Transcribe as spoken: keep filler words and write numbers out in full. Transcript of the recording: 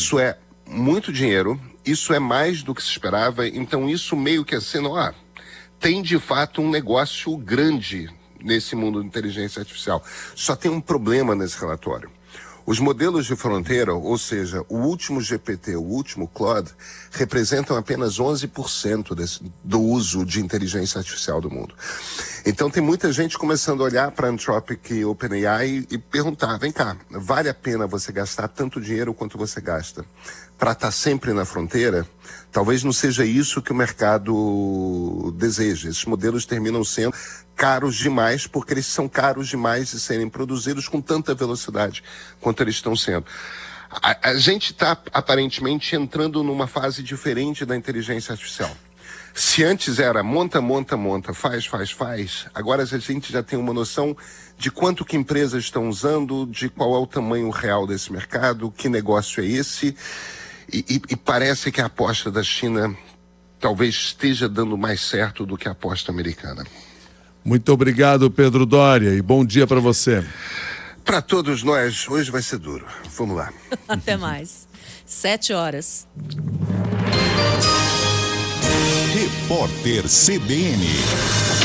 Isso é muito dinheiro, isso é mais do que se esperava, então isso meio que assim, ó, tem de fato um negócio grande nesse mundo de inteligência artificial. Só tem um problema nesse relatório. Os modelos de fronteira, ou seja, o último G P T, o último Claude, representam apenas onze por cento desse, do uso de inteligência artificial do mundo. Então tem muita gente começando a olhar para a Anthropic e OpenAI e perguntar, vem cá, vale a pena você gastar tanto dinheiro quanto você gasta para estar sempre na fronteira? Talvez não seja isso que o mercado deseja. Esses modelos terminam sendo caros demais, porque eles são caros demais de serem produzidos com tanta velocidade quanto eles estão sendo. A, a gente está, aparentemente, entrando numa fase diferente da inteligência artificial. Se antes era monta, monta, monta, faz, faz, faz, agora a gente já tem uma noção de quanto que empresas estão usando, de qual é o tamanho real desse mercado, que negócio é esse, e, e, e parece que a aposta da China talvez esteja dando mais certo do que a aposta americana. Muito obrigado, Pedro Doria, e bom dia para você. Para todos nós, hoje vai ser duro. Vamos lá. Até mais. Sete horas. Repórter C B N.